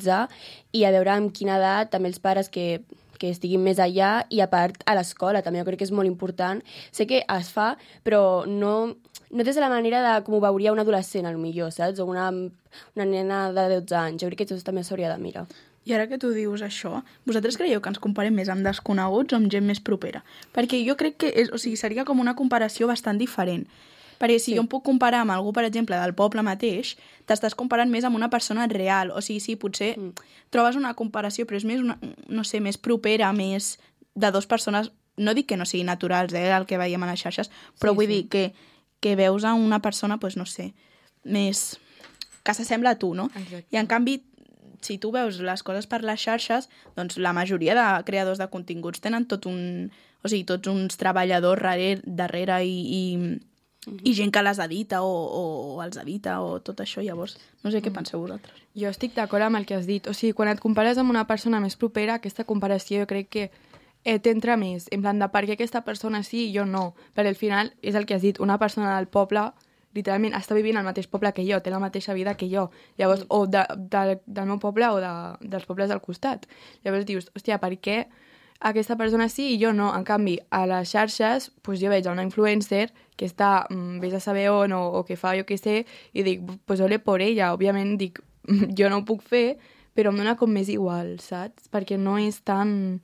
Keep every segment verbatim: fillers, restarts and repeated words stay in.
visualitzar i a veure amb quina edat també els pares que que estiguin més allà i a part a l'escola també jo crec que és molt important. Sé que es fa, però no, no des de la manera de com ho veuria un adolescent, potser, saps? O una, una nena de dotze anys. Jo crec que això també s'hauria de mirar. I ara que tu dius això, vosaltres creieu que ens comparem més amb desconeguts o amb gent més propera? Perquè jo crec que és, o sigui, seria com una comparació bastant diferent. Perquè si sí. jo em puc comparar amb algú, per exemple, del poble mateix, t'estàs comparant més amb una persona real. O sigui, sí, potser mm. trobes una comparació, però és més, una, no sé, més propera, més de dues persones, no dic que no siguin naturals, eh, el que veiem a les xarxes, però sí, vull sí. dir que, que veus a una persona, doncs, no sé, més... que s'assembla a tu, no? Exacte. I en canvi, si tu veus les coses per les xarxes, doncs la majoria de creadors de continguts tenen tot un... O sigui, tots uns treballadors darrere, darrere i... i Uh-huh. i gent que les edita o, o, o els edita o tot això, llavors no sé què uh-huh. penseu vosaltres. Jo estic d'acord amb el que has dit, o sigui, quan et compares amb una persona més propera, aquesta comparació jo crec que eh, t'entra més, en plan de per què aquesta persona sí i jo no, perquè al final és el que has dit, una persona del poble literalment està vivint al mateix poble que jo, té la mateixa vida que jo, llavors, o de, de, del meu poble o de, dels pobles del costat, llavors dius, hòstia, per què aquesta persona sí i jo no. En canvi, a les xarxes, doncs jo veig una influencer que està, mmm, vés a saber on, o, o que fa jo què sé, i dic, pues ole por ella. Òbviament, dic, jo no ho puc fer, però em dona com més igual, saps? Perquè no és tan...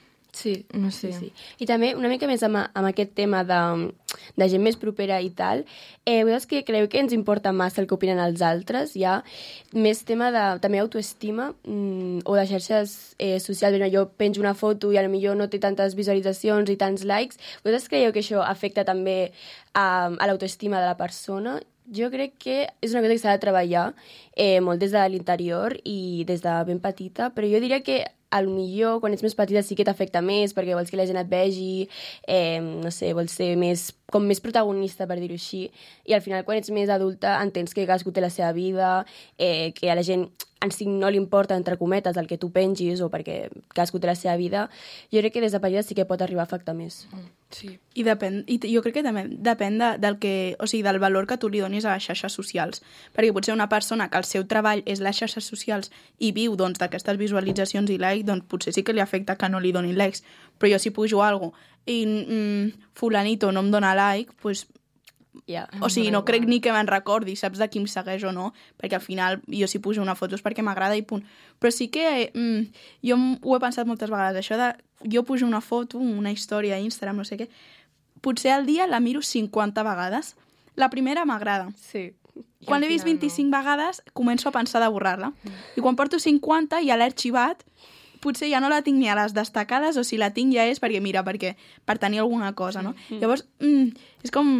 Sí, no sé. Sí, sí. I també una mica més amb, amb aquest tema de, de gent més propera i tal, eh, vosaltres que creieu que ens importa massa el que opinen els altres? Hi ha més tema de també autoestima mm, o de xarxes eh, socials. Bé, jo penjo una foto i potser no té tantes visualitzacions i tants likes. Vosaltres creieu que això afecta també a, a l'autoestima de la persona? Jo crec que és una cosa que s'ha de treballar eh, molt des de l'interior i des de ben petita, però jo diria que a lo millor quan ets més petita sí que t'afecta més perquè vols que la gent et vegi, eh, no sé, vols ser més, com més protagonista, per dir-ho així, i al final quan ets més adulta entens que cadascú té la seva vida, eh, que a la gent en si no li importa, entre cometes, el que tu pengis o perquè cadascú té la seva vida. Jo crec que des de petita sí que pot arribar a afectar més. Sí. I, depèn, i jo crec que també depèn de, del, que, o sigui, del valor que tu li donis a les xarxes socials. Perquè potser una persona que el seu treball és les xarxes socials i viu doncs, d'aquestes visualitzacions i likes, doncs potser sí que li afecta que no li donin likes. Però jo si pujo alguna cosa i mm, fulanito no em dona like, doncs... Yeah. O sigui, no crec ni que me'n recordi, saps de qui em segueix o no, perquè al final jo si pujo una foto és perquè m'agrada i punt. Però sí que mm, jo ho he pensat moltes vegades, això de jo pujo una foto, una història a Instagram, no sé què, potser al dia la miro cinquanta vegades. La primera m'agrada. Sí. Quan l'he vist vint-i-cinc no. vegades, començo a pensar de borrar-la. Mm. I quan porto cinquanta ja l'he arxivat, potser ja no la tinc ni a les destacades, o si la tinc ja és perquè, mira, perquè per tenir alguna cosa, no? Mm. Llavors, mm, és com...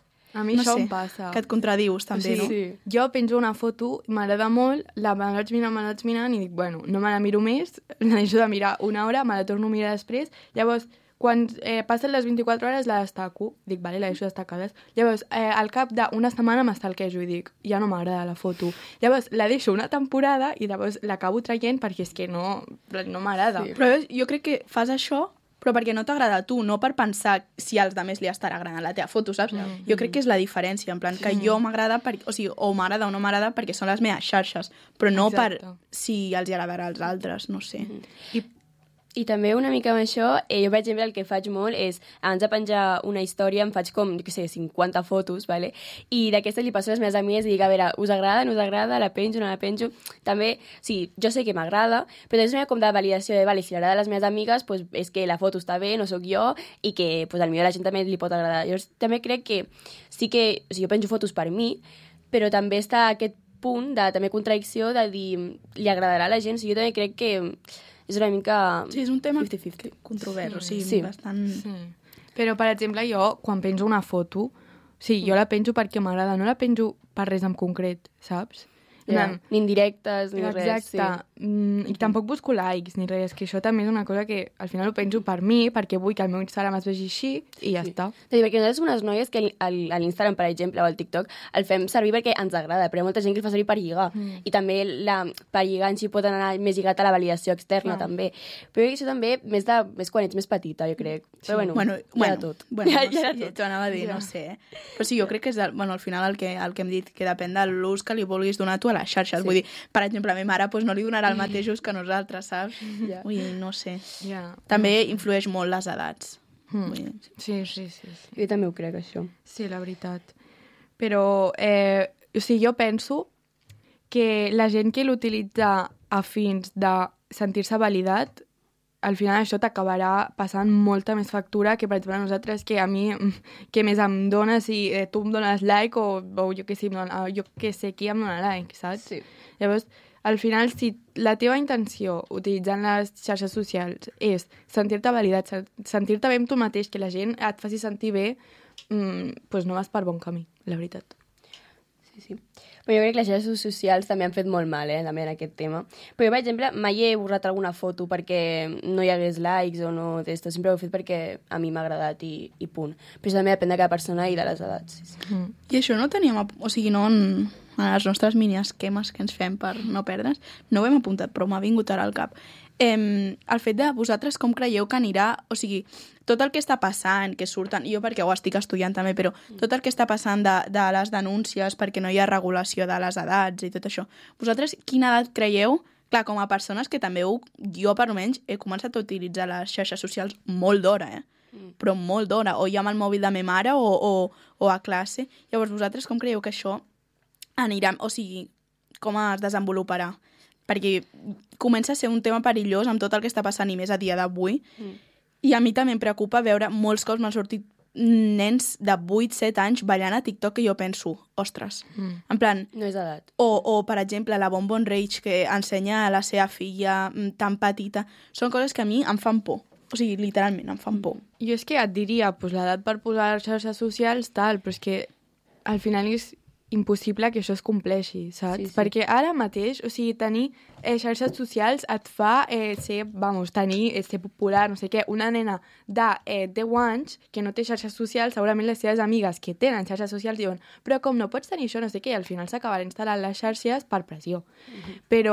A mi no això sé, em passa. Que et contradius, també, sí, no? Sí. Jo penjo una foto, m'agrada molt, la me vaig mirant, me vaig mirant i dic, bueno, no me la miro més, la deixo de mirar una hora, me la torno a mirar després, llavors, quan eh, passen les vint-i-quatre hores la destaco, dic, vale, la deixo destacades, llavors, eh, al cap d'una setmana m'estalquejo i dic, ja no m'agrada la foto. Llavors, la deixo una temporada i llavors l'acabo traient perquè és que no, no m'agrada. Sí. Però jo crec que fas això però perquè no t'agrada a tu, no per pensar si als altres li estarà agradant la teva foto, saps? Mm. Jo crec que és la diferència, en plan, que jo m'agrada, per, o sigui, o m'agrada o no m'agrada perquè són les meves xarxes, però no Exacte. Per si els hi agradarà als altres, no sé. Mm. I I també una mica amb això, eh, jo per exemple el que faig molt és, abans de penjar una història em faig com, jo què sé, cinquanta fotos, vale? I d'aquestes li passo a les meves amigues i dic, a veure, us agrada, no us agrada, la penjo, no la penjo? També, sí, jo sé que m'agrada, però és una com de validació de, vale, si li agrada a les meves amigues, pues, és que la foto està bé, no sóc jo, i que pues, al millor a la gent també li pot agradar. Jo també crec que sí que, o sigui, jo penjo fotos per mi, però també està aquest punt de també contradicció de dir, li agradarà a la gent, o sigui, jo també crec que és una mica... Sí, és un tema cinquanta cinquanta. Controvers, o sigui, sí. bastant... Sí. Però, per exemple, jo, quan penjo una foto, sí, jo la penjo perquè m'agrada, no la penjo per res en concret, saps? Yeah. Ni indirectes, ni Exacte. res. Exacte. Sí. Mm, I tampoc busco likes ni res, que això també és una cosa que al final ho penjo per mi, perquè vull que el meu Instagram es vegi així i ja sí. està. Sí, perquè nosaltres som unes noies que a l'Instagram, per exemple, o al TikTok, el fem servir perquè ens agrada, però hi ha molta gent que el fa servir per lligar. Mm. I també la, per lligar en si pot anar més lligat a la validació externa, ah. també. Però això també més, de, més quan ets més petita, jo crec. Sí. Però bueno, bueno, ja bueno, de tot. Bueno, ja, no ja sé, t'ho anava a dir, ja. no sé. Eh? Però sí, jo crec que és, el, bueno, al final el que, el que hem dit, que depèn de l'ús que li vulguis donar tu a les xarxes. Sí. Vull dir, per exemple, a mi mare pues, no li donarà el mateix ús que nosaltres, saps? Yeah. Vull dir, no sé. Yeah. També influeix molt les edats. Mm. Vull dir. Sí, sí, sí, sí. Jo també ho crec, això. Sí, la veritat. Però, eh, o sigui, jo penso que la gent que l'utilitza a fins de sentir-se validat, al final això t'acabarà passant molta més factura que, per exemple, a nosaltres, que a mi, que més em dones si eh, tu em dones like o, o jo que sé, dona, jo que sé qui em dona like, saps? Sí. Llavors, al final, si la teva intenció utilitzant les xarxes socials és sentir-te validat, sentir-te bé amb tu mateix, que la gent et faci sentir bé, mmm, doncs no vas per bon camí, la veritat. Sí, sí. Però jo crec que les xarxes socials també han fet molt mal, eh, també en aquest tema. Però jo, per exemple, mai he borrat alguna foto perquè no hi hagués likes o no d'esto. Sempre ho he fet perquè a mi m'ha agradat i, i punt. Però això també depèn de cada persona i de les edats. Sí, sí. Mm. I això no teníem... O sigui, no en, en les nostres mini esquemes que ens fem per no perdre's, no ho hem apuntat, però m'ha vingut ara al cap. Eh, el fet de vosaltres com creieu que anirà... O sigui, tot el que està passant, que surten... Jo perquè ho estic estudiant també, però tot el que està passant de, de les denúncies perquè no hi ha regulació de les edats i tot això. Vosaltres quina edat creieu? Clar, com a persones que també ho, jo per almenys he començat a utilitzar les xarxes socials molt d'hora, eh? Mm. Però molt d'hora. O ja amb el mòbil de ma mare o, o, o a classe. Llavors, vosaltres com creieu que això anirà... O sigui, com es desenvoluparà? Perquè comença a ser un tema perillós amb tot el que està passant i més a dia d'avui. Mm. I a mi també em preocupa veure molts cops m'han sortit nens de vuit set anys ballant a TikTok que jo penso, ostres, mm. en plan... No és edat. O, o, per exemple, la Bon Bon Rage que ensenya a la seva filla tan petita. Són coses que a mi em fan por. O sigui, literalment, em fan por. Jo és que et diria, pues, l'edat per posar les xarxes socials, tal, però és que al final és impossible que això es compleixi, saps? Sí, sí. Perquè ara mateix, o sigui, tenir eh, xarxes socials et fa eh, ser, vamos, tenir, eh, ser popular, no sé què. Una nena de eh, deu anys que no té xarxes socials, segurament les seves amigues que tenen xarxes socials diuen però com no pots tenir això, no sé què, i al final s'acabarà instal·lant les xarxes per pressió. Uh-huh. Però,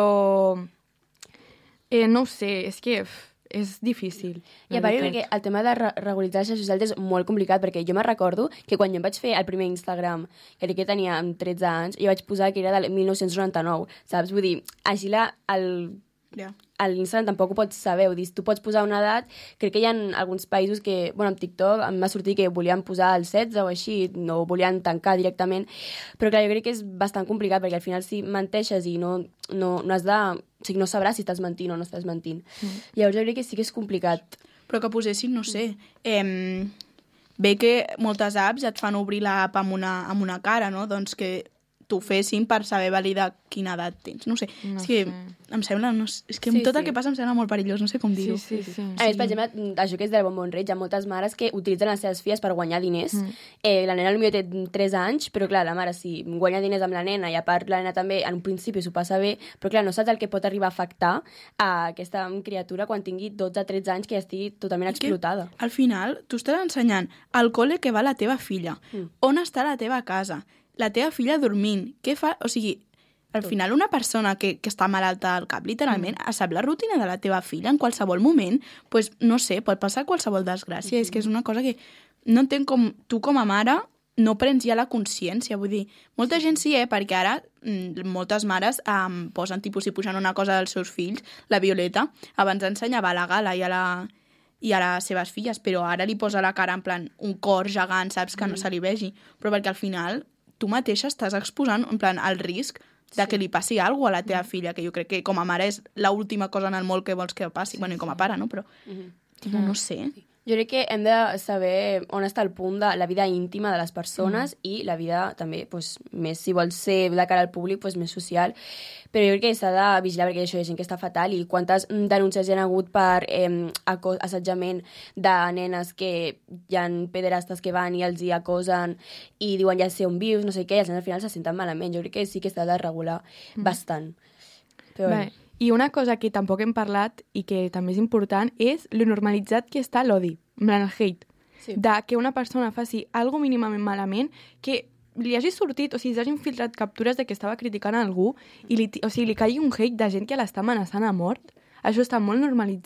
eh, no ho sé, és que... Uf, és difícil. I a part, perquè el tema de re regularitzar les xarxes socials és molt complicat, perquè jo me recordo que quan jo em vaig fer el primer Instagram, que crec que tenia tretze anys, jo vaig posar que era del mil nou-cents noranta-nou, saps? Vull dir, així la, el... Yeah. A l'Instagram tampoc ho pots saber, ho dius, tu pots posar una edat, crec que hi ha alguns països que, bueno, amb TikTok em va sortir que volien posar el setze o així, no volien tancar directament, però clar, jo crec que és bastant complicat, perquè al final si menteixes i no, no, no has de... O sigui, no sabràs si estàs mentint o no estàs mentint. Mm. Llavors jo crec que sí que és complicat. Però que posessin, no sé, eh, bé que moltes apps et fan obrir l'app amb una, amb una cara, no? Doncs que t'ho fessin per saber validar quina edat tens. No sé, no és que sé. Em sembla... No, és que sí, tot el sí. que passa em sembla molt perillós, no sé com dir-ho. Sí, sí, sí. A més, per exemple, això que és del Bon Bon Rage, hi ha moltes mares que utilitzen les seves filles per guanyar diners. Mm. Eh, la nena potser té tres anys, però clar, la mare si guanya diners amb la nena i a part la nena també en un principi s'ho passa bé, però clar, no saps el que pot arribar a afectar a aquesta criatura quan tingui dotze o tretze anys que ja estigui totalment I explotada. Al final, tu estàs ensenyant al col·le que va la teva filla, mm. on està la teva casa, la teva filla dormint, què fa? O sigui, al Tot. final una persona que, que està malalta al cap, literalment, mm. sap la rutina de la teva filla en qualsevol moment, pues, no sé, pot passar qualsevol desgràcia. Mm. És que és una cosa que no entenc com tu com a mare no prens ja la consciència. Vull dir, molta gent sí, eh? Perquè ara mm, moltes mares um, posen tipus si pugen una cosa dels seus fills, la Violeta, abans ensenyava a la Gala i a la... i a les seves filles, però ara li posa la cara en plan un cor gegant, saps, que mm. no se li vegi. Però perquè al final tu mateixa estàs exposant en plan el risc de sí. que li passi alguna cosa a la teva mm. filla, que jo crec que com a mare és l'última cosa en el món que vols que passi. Sí, bueno, i com a pare, no? Però mm-hmm. tipo, no sé. Sí. Jo crec que hem de saber on està el punt de la vida íntima de les persones mm. i la vida també, pues, més, si vols ser de cara al públic, pues, més social. Però jo crec que s'ha de vigilar perquè això hi ha gent que està fatal i quantes denúncies hi ha hagut per eh, assetjament de nenes que hi ha pederastes que van i els hi acosen i diuen ja sé on vius, no sé què, i els nens al final se senten malament. Jo crec que sí que s'ha de regular mm. bastant. Però bé. I una cosa que tampoc hem parlat i que també és important és lo normalitzat que està l'odi, el hate. Sí. De que una persona faci algo mínimament malament, que li hagi sortit, o sigui, s'hagin filtrat captures de que estava criticant a algú i li, o sigui, li caigui un hate de gent que l'està amenaçant a mort. Això està molt normalitzat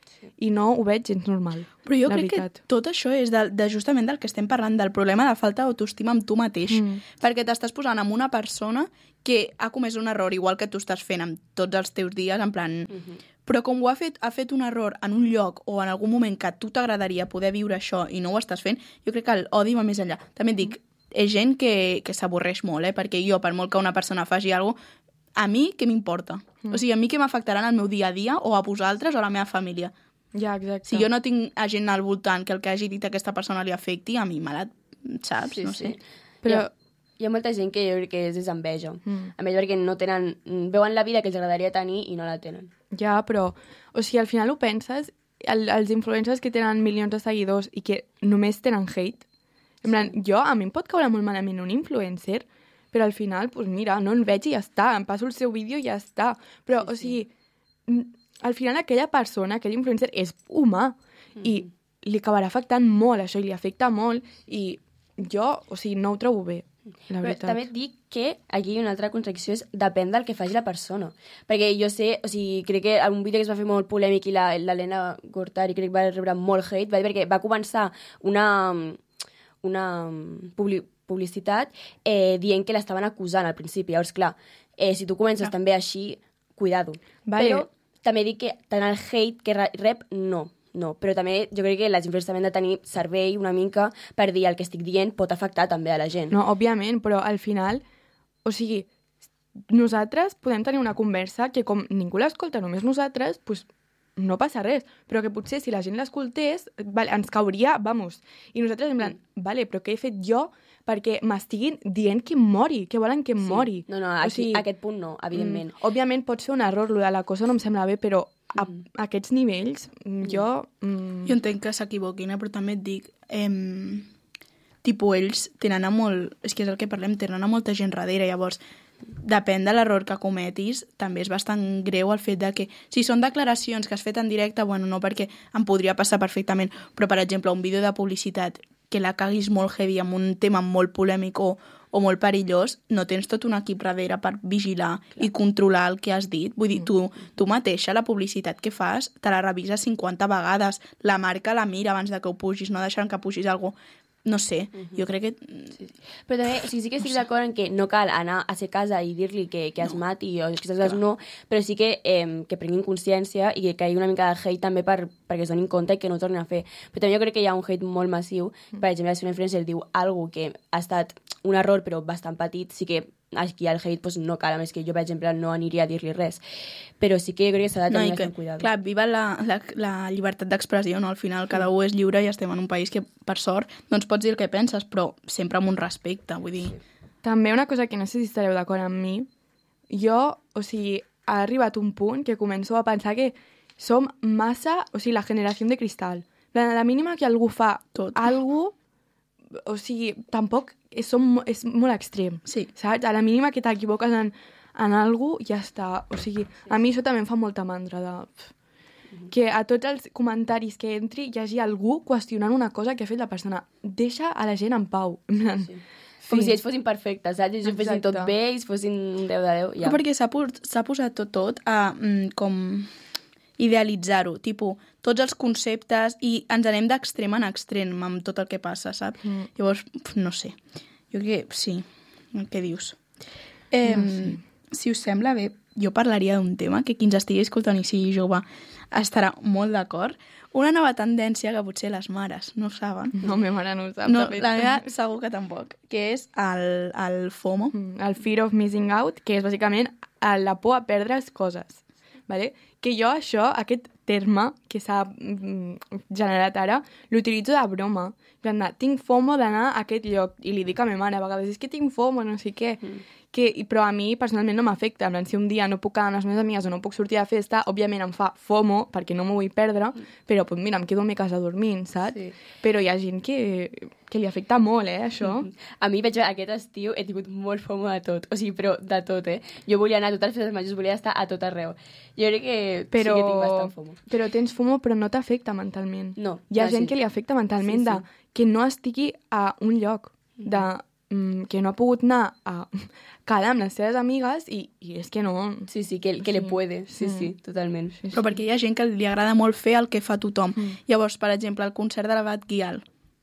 I no ho veig gens normal, Però jo la crec veritat. que tot això és de, de justament del que estem parlant, del problema de falta d'autoestima amb tu mateix. Mm. Perquè t'estàs posant amb una persona que ha comès un error, igual que tu estàs fent amb tots els teus dies, en plan... Mhm. Però com ho ha fet, ha fet un error en un lloc o en algun moment que a tu t'agradaria poder viure això i no ho estàs fent, jo crec que l'odi va més enllà. També et dic, és gent que, que s'avorreix molt, eh? Perquè jo, per molt que una persona faci alguna cosa, a mi què m'importa? Mm. O sigui, a mi què m'afectarà en el meu dia a dia o a vosaltres o a la meva família? Ja, exacte. Si jo no tinc a gent al voltant que el que hagi dit a aquesta persona li afecti, a mi me la... saps? Sí, no sé. sí. Però- Hi ha, hi ha molta gent que jo crec que és desenveja. Mm. Enveja perquè no tenen... Veuen la vida que els agradaria tenir i no la tenen. Ja, però, o sigui, al final ho penses, el, els influencers que tenen milions de seguidors i que només tenen hate, en plan, jo, a mi em pot caure molt malament un influencer, però al final, doncs mira, no el veig i ja està, em passo el seu vídeo i ja està. Però, Sí, o sigui, n- al final aquella persona, aquell influencer, és humà i li acabarà afectant molt això, i li afecta molt, i jo, o sigui, no ho trobo bé, la Però veritat. també et dic que aquí hi ha una altra contradicció, és depèn del que faci la persona. Perquè jo sé, o sigui, crec que un vídeo que es va fer molt polèmic i la- l'Helena Gortari crec que va rebre molt hate, va dir perquè va començar una, una publi publicitat eh, dient que l'estaven acusant al principi. Llavors, clar, eh, si tu comences Clar. també així, cuidado. Vale. Però també dic que tant el hate que re- rep, no. No, però també jo crec que les influencers també han de tenir servei una mica per dir el que estic dient pot afectar també a la gent. No, òbviament, però al final, o sigui, nosaltres podem tenir una conversa que com ningú l'escolta, només nosaltres, doncs no passa res, però que potser si la gent l'escoltés, vale, ens cauria, vamos. I nosaltres en plan, vale, però què he fet jo perquè m'estiguin dient que em mori, que volen que em mori. No, no, aquí, a aquest punt no, evidentment. Mm, òbviament pot ser un error, lo de la cosa no em sembla bé, però a, a aquests nivells, mm. jo... Mm, Jo entenc que s'equivoquin, eh? Però també et dic... Eh, tipus, ells tenen a molt... És que és el que parlem, tenen a molta gent darrere, llavors depèn de l'error que cometis, també és bastant greu el fet de que, si són declaracions que has fet en directe, bueno, no, perquè em podria passar perfectament, però, per exemple, un vídeo de publicitat que la caguis molt heavy amb un tema molt polèmic o, o molt perillós, no tens tot un equip darrere per vigilar i controlar el que has dit. Vull dir, tu, tu mateixa, la publicitat que fas, te la revises cinquanta vegades, la marca la mira abans de que ho pugis, no deixaran que pugis alguna cosa. No sé, jo crec que... Sí, sí. Però també, o sigui, sí que estic d'acord en que no cal anar a ser casa i dir-li que, que es mati o que coses no, però sí que, eh, que prenguin consciència i que, que hi hagi una mica de hate també per, perquè es donin compte i que no ho tornin a fer. Però també jo crec que hi ha un hate molt massiu. Per exemple, si una influencer diu alguna que ha estat un error però bastant petit, sí que aquí el hate pues, no cal, a més que jo, per exemple, no aniria a dir-li res. Però sí que jo crec que s'ha de No, tenir i que, bastant cuidado. clar, viva la, la, la llibertat d'expressió, no? Al final cada un és lliure i estem en un país que, per sort, doncs pots dir el que penses, però sempre amb un respecte, vull dir... També una cosa que no sé si estareu d'acord amb mi, jo, o sigui, ha arribat un punt que començo a pensar que som massa, o sigui, la generació de cristal. A la mínima que algú fa Tot. algú, o sigui, tampoc és, som, és molt extrem, Sí. saps? A la mínima que t'equivoques en, en algú, ja està. O sigui, a mi això també em fa molta mandra de... que a tots els comentaris que entri hi hagi algú qüestionant una cosa que ha fet la persona. Deixa a la gent en pau. En plan, Sí. Com si ells fossin perfectes, saps? Si ells fessin tot Exacte. bé, ells fossin un deu de deu, ja. Ja. Perquè s'ha pos- s'ha posat tot, tot a mm, com idealitzar-ho, tipus, tots els conceptes i ens anem d'extrem en extrem amb tot el que passa, saps? Mm. Llavors, pf, no sé. Jo crec que sí, el que dius. Eh, No sé. Si us sembla bé, jo parlaria d'un tema que qui ens estigui escoltant i sigui jove estarà molt d'acord. Una nova tendència que potser les mares no saben. no, me mare no ho sap. No, de fet. la meva segur que tampoc, que és el, el FOMO. Mm, el fear of missing out, que és bàsicament eh, la por a perdre's coses. Vale? Que jo això, aquest terme que s'ha mm, generat ara, l'utilitzo de broma. En plan de, tinc FOMO d'anar a aquest lloc. I li dic a ma mare a vegades, és que tinc FOMO, no sé què. Mm. Que, i- però a mi personalment no m'afecta. En plan, si un dia no puc quedar amb les meves amigues o no puc sortir de festa, òbviament em fa FOMO perquè no m'ho vull perdre, mm. però pues, mira, em quedo a mi casa dormint, saps? Sí. Però hi ha gent que, que li afecta molt, eh, això. A mi, veig, aquest estiu he tingut molt fomo de tot. O sigui, però de tot, eh? Jo volia anar a totes les festes majors, volia estar a tot arreu. Jo crec que Però, sí que tinc bastant fomo. però tens FOMO però no t'afecta mentalment. No, Hi ha no, gent sí. que li afecta mentalment Sí, sí. de que no estigui a un lloc, de mm, que no ha pogut anar a quedar amb les seves amigues i, i és que no... Sí, sí, que, que Sí. le puede. Sí, Mm. sí, totalment. Sí, Però perquè hi ha gent que li agrada molt fer el que fa tothom. Mm. Llavors, per exemple, el concert de la Bat Guial,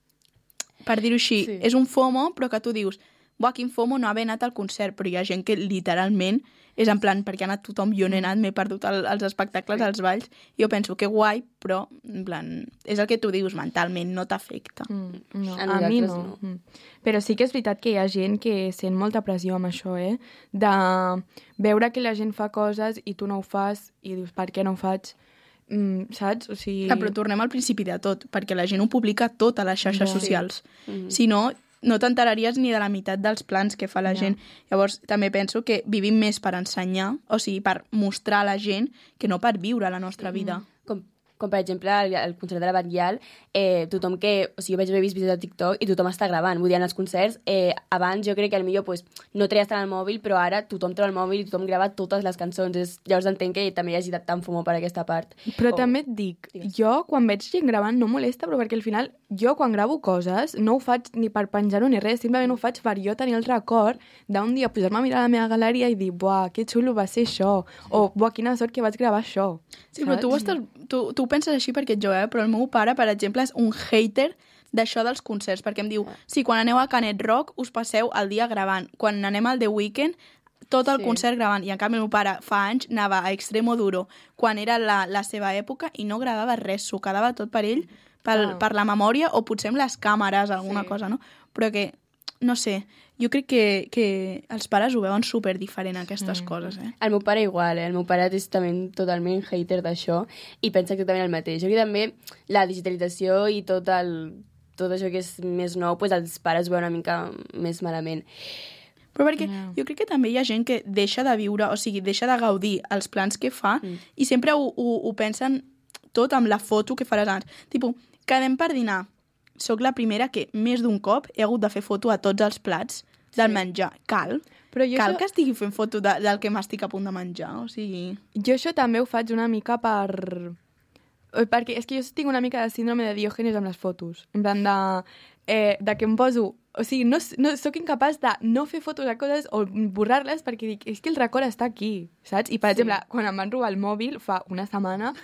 per dir-ho així, Sí. és un FOMO, però que tu dius, buah, quin FOMO no haver anat al concert, però hi ha gent que literalment és en plan, perquè ha anat tothom, jo no he anat, m'he perdut el, els espectacles, Sí. els balls, i jo penso que guai, però, en plan, és el que tu dius mentalment, no t'afecta. Mm, no, A a, mi nosaltres no. no. Mm. Però sí que és veritat que hi ha gent que sent molta pressió amb això, eh? De veure que la gent fa coses i tu no ho fas i dius, per què no ho faig? Mm, saps? O sigui... Clar, però tornem al principi de tot, perquè la gent ho publica tot a les xarxes Ja. socials. Mhm. Si no, no t'enteraries ni de la meitat dels plans que fa la Ja. gent. Llavors, també penso que vivim més per ensenyar, o sigui, per mostrar a la gent, que no per viure la nostra vida. Com, com per exemple el, el concert de la Bat Guial, eh, tothom que... O sigui, jo vaig haver vist vídeos de TikTok i tothom està gravant. Vull dir, en els concerts, eh, abans jo crec que potser pues, no treies tant el mòbil, però ara tothom treu el mòbil i tothom grava totes les cançons. És, llavors entenc que també hi hagi tant FOMO per aquesta part. Però O- també et dic, Digues. jo quan veig gent gravant no molesta, però perquè al final jo quan gravo coses no ho faig ni per penjar-ho ni res, simplement ho faig per jo tenir el record d'un dia posar-me a mirar la meva galeria i dir, buah, que xulo va ser això, o buah, quina sort que vaig gravar això. Sí, però tu ho, estàs, tu, tu ho penses així perquè ets jove, eh? Però el meu pare, per exemple, és un hater d'això dels concerts, perquè em diu, sí, quan aneu a Canet Rock us passeu el dia gravant, quan anem al The Weeknd tot el Sí. concert gravant, i en canvi el meu pare fa anys anava a Extremo Duro quan era la, la seva època i no gravava res, s'ho quedava tot per ell, pel, Ah. per la memòria o potser amb les càmeres, alguna Sí. cosa, no? Però que, no sé, jo crec que, que els pares ho veuen super diferent aquestes Mm. coses, eh? El meu pare igual, eh? El meu pare és també totalment hater d'això i pensa exactament el mateix. Jo crec que també la digitalització i tot, el, tot això que és més nou, pues els pares ho veuen una mica més malament. Però perquè Ja. jo crec que també hi ha gent que deixa de viure, o sigui, deixa de gaudir els plans que fa Mm. i sempre ho, ho, ho pensen tot amb la foto que faràs abans. Tipo, quedem per dinar. Soc la primera que més d'un cop he hagut de fer foto a tots els plats del Sí. menjar. Cal? Però jo Cal això, que estigui fent foto de, del que m'estic a punt de menjar, o sigui... jo això també ho faig una mica per... eh, Perquè és que jo tinc una mica de síndrome de Diògenes amb les fotos. En plan de, eh, de que em poso... O sigui, no, no sóc incapaç de no fer fotos de coses o borrar-les perquè dic, és que el record està aquí, saps? I, per Sí. exemple, quan em van robar el mòbil fa una setmana,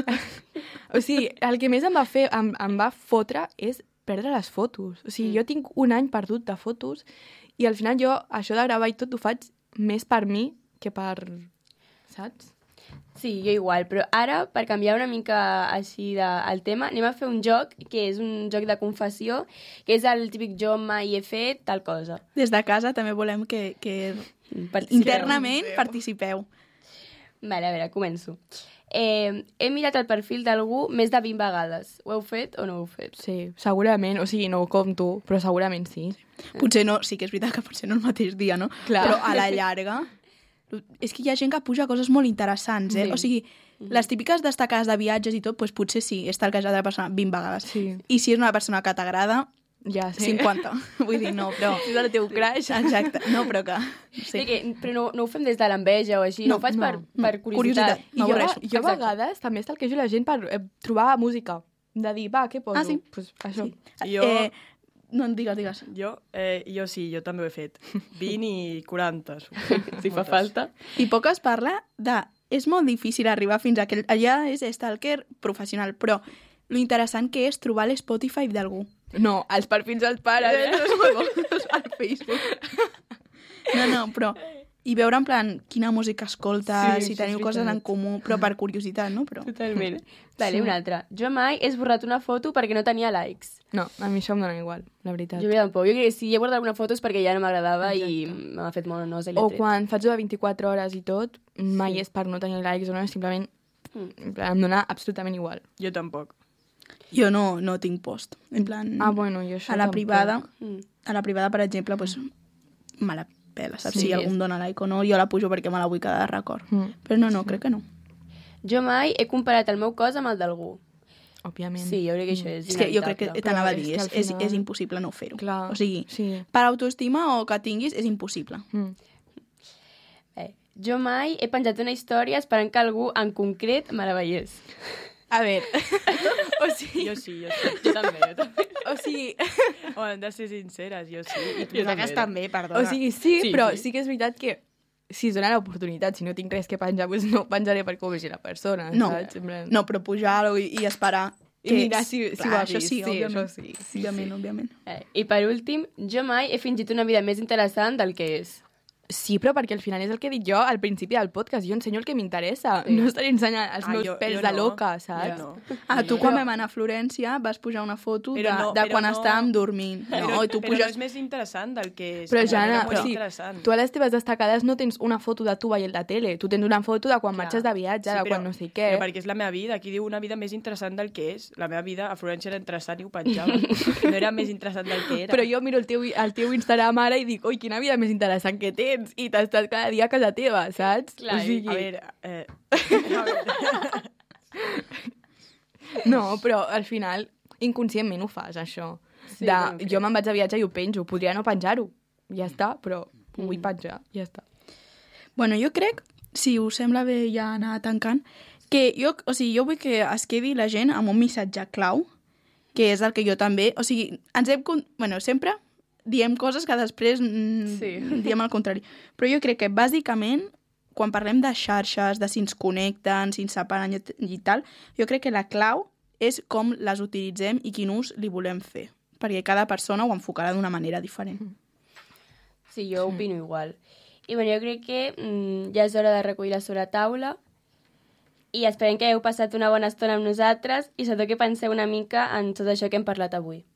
o sigui, el que més em va fer, em, em va fotre és perdre les fotos. O sigui, Mm. jo tinc un any perdut de fotos i al final jo això de gravar i tot ho faig més per mi que per... Saps? Sí, jo igual, però ara, per canviar una mica així de, el tema, anem a fer un joc que és un joc de confessió, que és el típic jo mai he fet tal cosa. Des de casa també volem que, que Participeu. internament participeu. Vale, a veure, començo. Eh, he mirat el perfil d'algú més de vint vegades. Ho heu fet o no ho heu fet? Sí, segurament. O sigui, no ho compto, però segurament sí. Potser no, sí que és veritat que potser no el mateix dia, no? Clar. Però a la llarga... És que hi ha gent que puja coses molt interessants, eh? Sí. O sigui, les típiques destacades de viatges i tot, doncs potser sí, és talquejada de la persona vint vegades. Sí. I si és una persona que t'agrada, Ja, sí. cinquanta. Vull dir, no, però... És el teu crush. Exacte. No, però que... Sí. Sí. Que, però no, no ho fem des de l'enveja o així, no, No, ho faig no, per, no. per curiositat. Curiositat. I jo, M'avorreixo. jo a Exacte. vegades també stalkejo la gent per eh, trobar música. De dir, va, què poso? Ah, sí? Pues això. Jo, Eh, no, digues, digues. jo, eh, jo sí, jo també ho he fet. vint i quaranta. Si fa falta. I poc es parla de... És molt difícil arribar fins a aquell... Allà és stalker professional, però lo interessant que és trobar l'Spotify d'algú. No, els perfils dels pares, eh? Al Facebook. No, no, però... I veure en plan quina música escoltes, Sí, si això teniu és coses en veritat. comú, però per curiositat, no? Però... Totalment. Vale, Sí. una altra. Jo mai he esborrat una foto perquè no tenia likes. No, a mi això em dona igual, la veritat. Jo, tampoc. Jo crec que si he guardat alguna foto és perquè ja no m'agradava i Exacte. m'ha fet molt nosa i l'he O tret. quan faig de vint-i-quatre hores i tot, mai Sí. és per no tenir likes o no, és simplement Mm. en plan, em dona absolutament igual. Jo tampoc. Jo no, no tinc post. En plan, Ah, bueno, jo això a la tampoc. privada, Mm. a la privada, per exemple, pues, me la pela, saps? Sí, si algú és- em dona like o no, jo la pujo perquè me la vull quedar de record. Mm. Però no, no, crec que no. Jo mai he comparat el meu cos amb el d'algú. Òbviament. Sí, jo crec que això és És que jo crec que inevitable. t'anava a Però dir, és és, que al és, final- és impossible no fer-ho. Clar, O sigui, sí. per autoestima o que tinguis, és impossible. Mm. Eh, jo mai he penjat una història esperant que algú en concret me la veiés. A veure, o sigui... Jo sí, jo sí. Jo també, jo també. O sigui, Oh, hem de ser sinceres, jo sí. I tu Nosaltres també, perdona. o sigui sí, Sí, però sí. sí que és veritat que si es dona l'oportunitat, si no tinc res que penjar, doncs no penjaré perquè ho vegi la persona, No, saps? En plan- no, però pujar-ho i, i esperar... I mirar si, si Clar, ho ha això vist. sí, sí, òbviament. això sí. sí, Òbviament, sí. òbviament. Eh, I per últim, jo mai he fingit una vida més interessant del que és. Sí, però perquè al final és el que he dit jo al principi del podcast. Jo ensenyo el que m'interessa. Sí. No estaré ensenyant els Ah, meus jo- pèls jo de no. loca, saps? Jo no. Ah, tu Jo- quan vam anar a Florència vas pujar una foto de, Però no, de però quan no. estàvem dormint. Però, No, i tu però no puges... és més interessant del que és. Però, Com a Jana, molt o sigui, interessant. tu a les teves destacades no tens una foto de tu veient la tele. Tu tens una foto de quan Clar. marxes de viatge, de quan no sé què. Però perquè és la meva vida. Aquí diu una vida més interessant del que és. La meva vida a Florència era interessant i ho penjava. No era més interessant del que era. Però jo miro el teu, el teu Instagram ara i dic, oi, quina vida més interessant que tens. I t'estàs cada dia a casa teva, saps? Clar, o sigui, A veure... Eh, a veure. no, però al final inconscientment ho fas, això. Sí, de, bueno, crec. jo me'n vaig a viatge i ho penjo. Podria no penjar-ho. Ja està, però ho vull penjar. Ja està. Bueno, jo crec, si us sembla bé ja anar tancant, que jo, o sigui, jo vull que es quedi la gent amb un missatge clau, que és el que jo també... O sigui, ens hem... con- Bueno, sempre diem coses que després mm, Sí. diem el contrari. Però jo crec que, bàsicament, quan parlem de xarxes, de si ens connecten, si ens separen i, i tal, jo crec que la clau és com les utilitzem i quin ús li volem fer. Perquè cada persona ho enfocarà d'una manera diferent. Sí, jo opino igual. I bueno, jo crec que mm, ja és hora de recollir la sobretaula i esperem que hagueu passat una bona estona amb nosaltres i sobretot que penseu una mica en tot això que hem parlat avui.